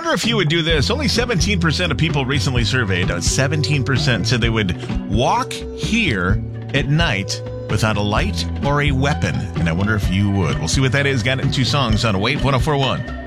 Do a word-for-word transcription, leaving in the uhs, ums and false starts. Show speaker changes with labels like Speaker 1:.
Speaker 1: wonder if you would do this. Only seventeen percent of people recently surveyed, uh, seventeen percent said they would walk here at night without a light or a weapon. And I wonder if you would. We'll see what that is. Got it in two songs on Wave one oh four one.